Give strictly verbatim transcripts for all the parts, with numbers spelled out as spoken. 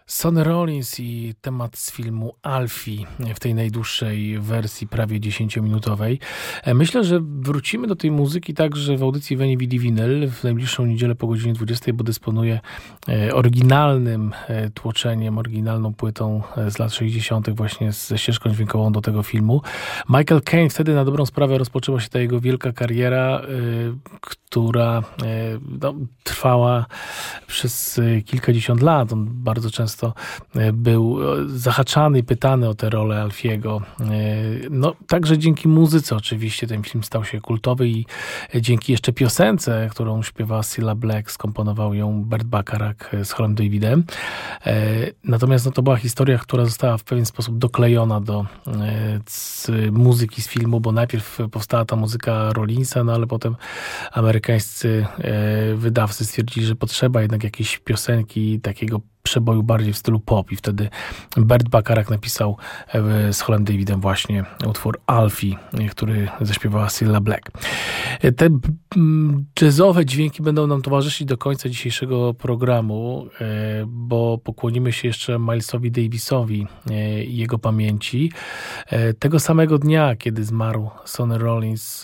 Sonny Rollins i temat z filmu Alfie w tej najdłuższej wersji, prawie dziesięciominutowej. Myślę, że wrócimy do tej muzyki także w audycji Veni Vidi Vinyl w najbliższą niedzielę po godzinie dwudziestej, bo dysponuję oryginalnym tłoczeniem, oryginalną płytą z lat sześćdziesiątych właśnie ze ścieżką dźwiękową do tego filmu. Michael Caine, wtedy na dobrą sprawę rozpoczęła się ta jego wielka kariera, która no, trwała przez kilkadziesiąt lat. On bardzo często był zahaczany, pytany o tę rolę Alfiego. No, także dzięki muzyce oczywiście ten film stał się kultowy i dzięki jeszcze piosence, którą śpiewała Cilla Black, skomponował ją Burt Bacharach z Holem Davidem. Natomiast no, to była historia, która została w pewien sposób doklejona do z muzyki z filmu, bo najpierw powstała ta muzyka Rollinsa, no ale potem amerykańscy wydawcy stwierdzili, że potrzeba jednak jakiejś piosenki takiego przeboju bardziej w stylu pop i wtedy Burt Bacharach napisał z Holem Davidem właśnie utwór Alfie, który zaśpiewała Cilla Black. Te jazzowe dźwięki będą nam towarzyszyć do końca dzisiejszego programu, bo pokłonimy się jeszcze Milesowi Davisowi i jego pamięci. Tego samego dnia, kiedy zmarł Sonny Rollins,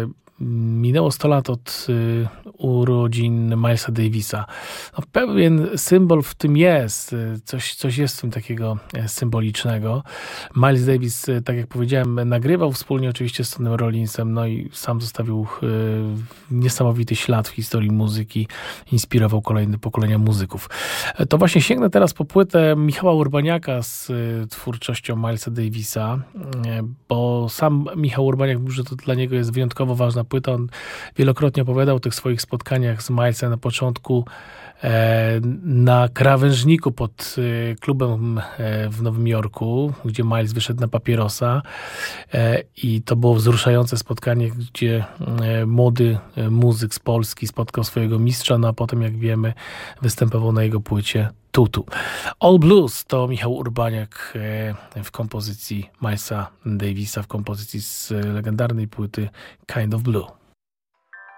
minęło sto lat od y, urodzin Milesa Davisa. No, pewien symbol w tym jest, coś, coś jest w tym takiego symbolicznego. Miles Davis, tak jak powiedziałem, nagrywał wspólnie oczywiście z Sonnym Rollinsem, no i sam zostawił y, niesamowity ślad w historii muzyki, inspirował kolejne pokolenia muzyków. To właśnie sięgnę teraz po płytę Michała Urbaniaka z y, twórczością Milesa Davisa, y, bo sam Michał Urbaniak mówił, że to dla niego jest wyjątkowo ważna płyta. On wielokrotnie opowiadał o tych swoich spotkaniach z Milesem na początku e, na krawężniku pod e, klubem e, w Nowym Jorku, gdzie Miles wyszedł na papierosa e, i to było wzruszające spotkanie, gdzie e, młody e, muzyk z Polski spotkał swojego mistrza, no a potem, jak wiemy, występował na jego płycie Tutu. All Blues to Michał Urbaniak w kompozycji Milesa Davisa, w kompozycji z legendarnej płyty Kind of Blue.